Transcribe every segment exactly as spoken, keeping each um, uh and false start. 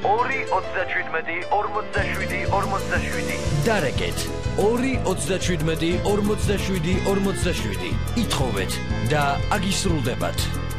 ორი ოცდაშვიდმეტი ორმოცდაშვიდი ორმოცდაშვიდი. დარეკეთ ორი ოცდაშვიდმეტი ორმოცდაშვიდი ორმოცდაშვიდი. ითხოვეთ და აგისრულდებათ.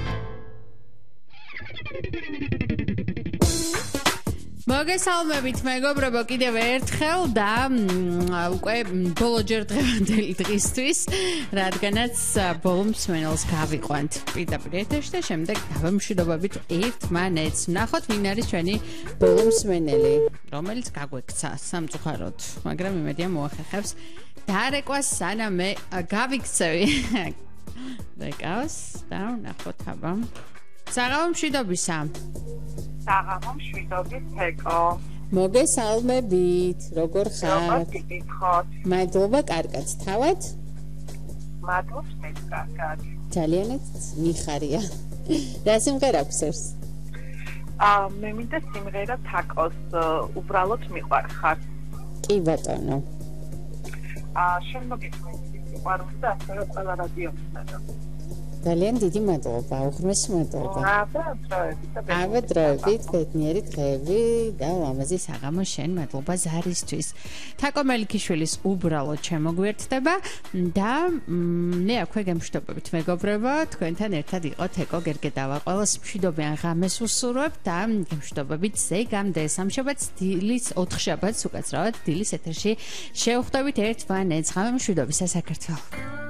მოგესალმებით მეგობრებო კიდევ ერთხელ და უკვე ბოლოჯერ დღევანდელი დღისთვის, რადგანაც ბოლო მსმენელს გავიყვანთ პირდაპირ ეთერში და შემდეგ დავამშვიდობებით ერთმანეთს. ვნახოთ ვინ არის ჩვენი ბოლო მსმენელი, რომელიც გაგვექცა სამწუხაროდ, მაგრამ იმედია მოახერხებს დარეკვას სანამ მე გავიქცევი. დაკავს და ვნახოთ აბა. საღამო მშვიდობისა. საღამო მშვიდობით თეკო. მოგესალმებით, როგორ ხარ? როგორ გითხოთ? მადლობა, კარგად. თავად? მადლობს მეც კარგად. ძალიანაც მიხარია. რა სიმღერა გვსურს? აა მე მინდა სიმღერა თაკოს უბრალოდ მიყვარხარ. კი ბატონო. აა შენ მოგიწევი სიყვარული და ასევე ყველა რადიომსა. ძალიან დიდი მადლობა, უღრმესი მადლობა. აბა დროებით, ბედნიერი დღეები და ლამაზი საღამო შენ, მადლობა ზარისთვის. თაკო მელიქიშვილის უბრალოდ შემოგვერთდება და მე აქვე გემშვიდობებით მეგობრებო, თქვენთან ერთად იყო თეკო გერგედავა. ყველას მშვიდობიან ღამეს უსურვებ და გემშვიდობებით ზეგამდე სამშაბათს დილის ოთხშაბათს უკაცრავად დილის ეთერში შევხვდებით ერთმანეთს. ღამე მშვიდობისა საქართველო.